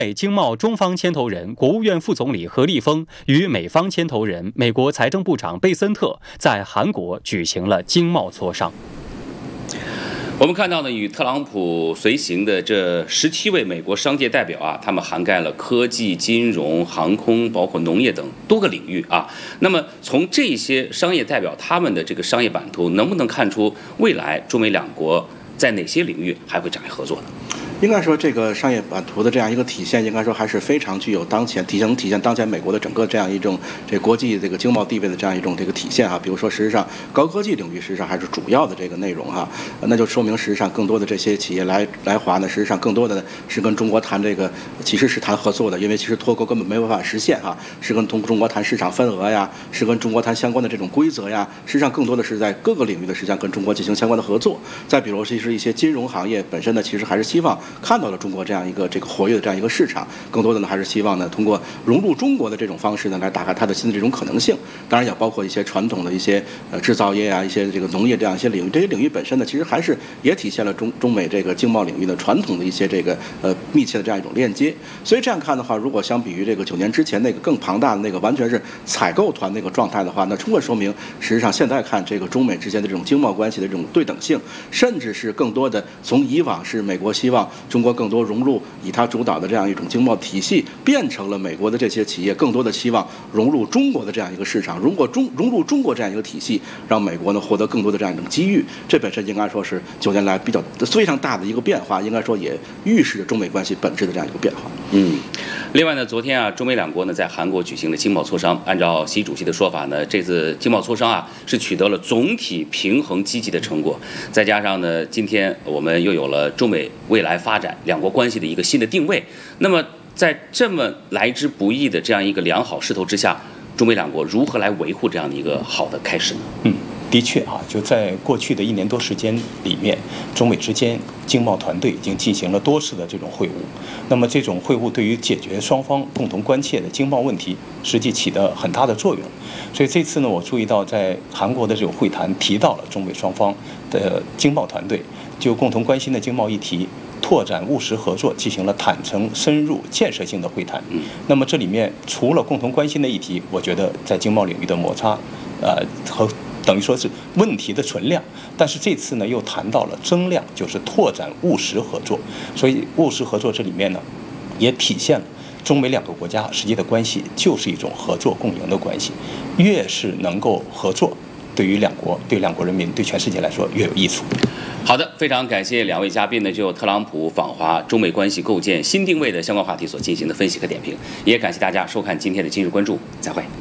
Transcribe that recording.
美经贸中方牵头人、国务院副总理何立峰与美方牵头人、美国财政部长贝森特在韩国举行了经贸磋商。 我们看到呢，与特朗普随行的这17位美国商界代表啊，他们涵盖了科技、金融、航空，包括农业等多个领域啊。那么从这些商业代表他们的这个商业版图，能不能看出未来中美两国在哪些领域还会展开合作呢？ 应该说，这个商业版图的这样一个体现，应该说还是非常具有体现当前美国的整个这样一种国际这个经贸地位的这样一种这个体现哈。比如说，实际上高科技领域实际上还是主要的这个内容哈，那就说明实际上更多的这些企业来华呢，实际上更多的是跟中国谈这个，其实是谈合作的，因为其实脱钩根本没有办法实现哈，是跟中国谈市场份额呀，是跟中国谈相关的这种规则呀，实际上更多的是在各个领域的实际上跟中国进行相关的合作。再比如其实一些金融行业本身呢，其实还是希望看到了中国这样一个活跃的这样一个市场，更多的呢还是希望呢通过融入中国的这种方式呢来打开它的新的这种可能性。当然也包括一些传统的一些制造业啊，一些这个农业这样一些领域，这些领域本身呢其实还是也体现了中美这个经贸领域的传统的一些这个密切的这样一种链接。所以这样看的话，如果相比于这个9年之前那个更庞大的那个完全是采购团那个状态的话，那充分说明实际上现在看这个中美之间的这种经贸关系的这种对等性，甚至是更多的从以往是美国希望中国更多融入以它主导的这样一种经贸体系，变成了美国的这些企业更多的希望融入中国的这样一个市场，融入中国这样一个体系，让美国呢获得更多的这样一种机遇。这本身应该说是9年来非常大的一个变化，应该说也预示着中美关系本质的这样一个变化。 另外呢，昨天啊，中美两国呢在韩国举行了经贸磋商。按照习主席的说法呢，这次经贸磋商啊是取得了总体平衡积极的成果。再加上呢，今天我们又有了中美未来发展两国关系的一个新的定位。那么在这么来之不易的这样一个良好势头之下，中美两国如何来维护这样的一个好的开始呢？ 的确啊，就在过去的1年多时间里面，中美之间经贸团队已经进行了多次的这种会晤。那么这种会晤对于解决双方共同关切的经贸问题，实际起了很大的作用。所以这次呢，我注意到在韩国的这种会谈提到了中美双方的经贸团队就共同关心的经贸议题拓展务实合作进行了坦诚、深入、建设性的会谈。那么这里面除了共同关心的议题，我觉得在经贸领域的摩擦，和等于说是问题的存量，但是这次呢又谈到了增量，就是拓展务实合作。所以务实合作这里面呢，也体现了中美两个国家实际的关系就是一种合作共赢的关系。越是能够合作，对于两国、对两国人民、对全世界来说越有益处。 好的，非常感谢两位嘉宾呢，就特朗普访华、中美关系构建新定位的相关话题所进行的分析和点评，也感谢大家收看今天的今日关注，再会。